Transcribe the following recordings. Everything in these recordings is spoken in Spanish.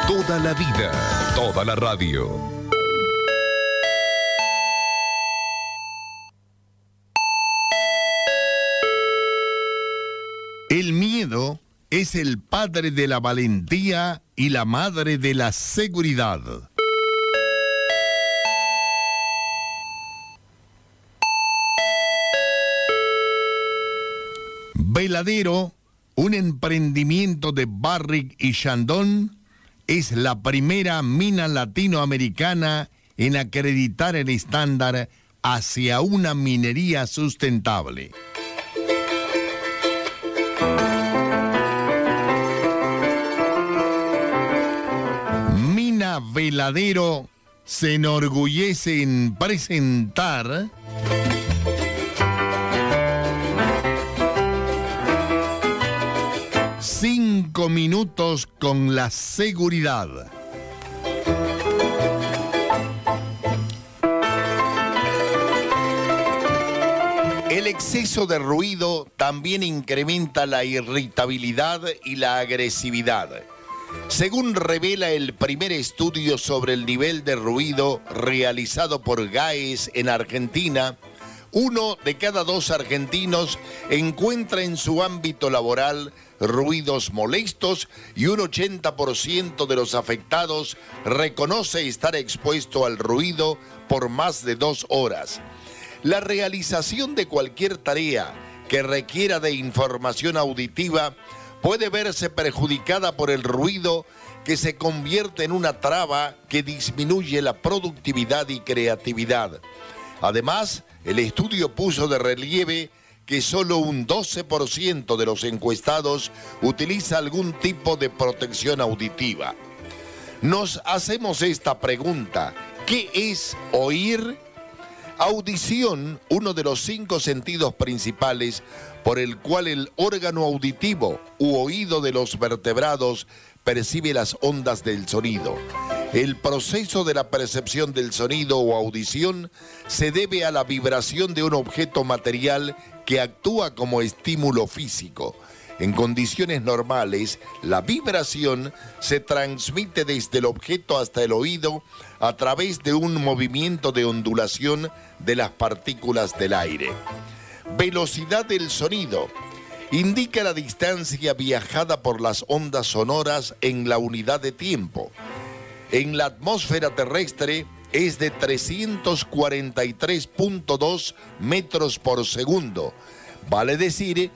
Toda la vida, toda la radio. El miedo es el padre de la valentía y la madre de la seguridad. Veladero, un emprendimiento de Barrick y Chandon, es la primera mina latinoamericana en acreditar el estándar hacia una minería sustentable. Mina Veladero se enorgullece en presentar Cinco minutos con la seguridad. El exceso de ruido también incrementa la irritabilidad y la agresividad. Según revela el primer estudio sobre el nivel de ruido realizado por GAES en Argentina, 1 de cada 2 argentinos encuentra en su ámbito laboral ruidos molestos y un 80% de los afectados reconoce estar expuesto al ruido por más de 2 horas. La realización de cualquier tarea que requiera de información auditiva puede verse perjudicada por el ruido, que se convierte en una traba que disminuye la productividad y creatividad. Además, el estudio puso de relieve que solo un 12% de los encuestados utiliza algún tipo de protección auditiva. Nos hacemos esta pregunta: ¿qué es oír? Audición, uno de los 5 sentidos principales por el cual el órgano auditivo u oído de los vertebrados percibe las ondas del sonido. El proceso de la percepción del sonido o audición se debe a la vibración de un objeto material que actúa como estímulo físico. En condiciones normales, la vibración se transmite desde el objeto hasta el oído a través de un movimiento de ondulación de las partículas del aire. Velocidad del sonido indica la distancia viajada por las ondas sonoras en la unidad de tiempo. En la atmósfera terrestre es de 343.2 metros por segundo, vale decir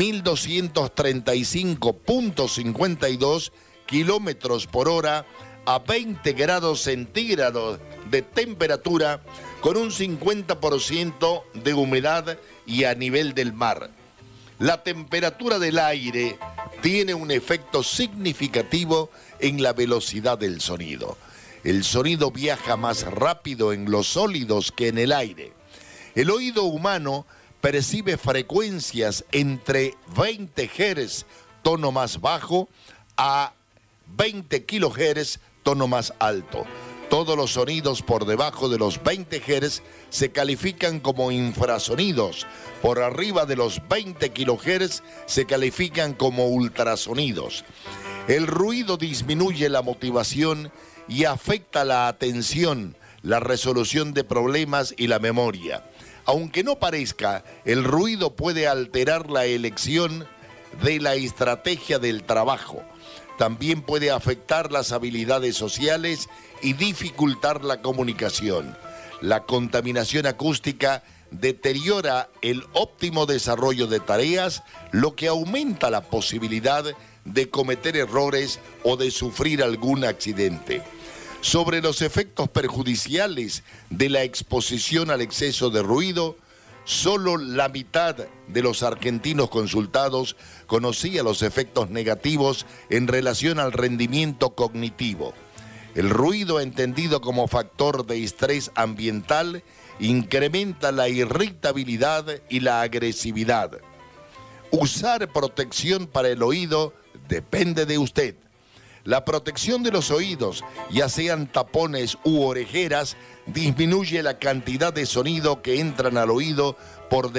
1235.52 kilómetros por hora a 20 grados centígrados de temperatura, con un 50% de humedad y a nivel del mar. La temperatura del aire tiene un efecto significativo en la velocidad del sonido. El sonido viaja más rápido en los sólidos que en el aire. El oído humano percibe frecuencias entre 20 Hz, tono más bajo, a 20 kHz, tono más alto. Todos los sonidos por debajo de los 20 Hz se califican como infrasonidos. Por arriba de los 20 kHz se califican como ultrasonidos. El ruido disminuye la motivación y afecta la atención, la resolución de problemas y la memoria. Aunque no parezca, el ruido puede alterar la elección de la estrategia del trabajo. También puede afectar las habilidades sociales y dificultar la comunicación. La contaminación acústica deteriora el óptimo desarrollo de tareas, lo que aumenta la posibilidad de cometer errores o de sufrir algún accidente. Sobre los efectos perjudiciales de la exposición al exceso de ruido, solo la mitad de los argentinos consultados conocía los efectos negativos en relación al rendimiento cognitivo. El ruido, entendido como factor de estrés ambiental, incrementa la irritabilidad y la agresividad. Usar protección para el oído depende de usted. La protección de los oídos, ya sean tapones u orejeras, disminuye la cantidad de sonido que entran al oído por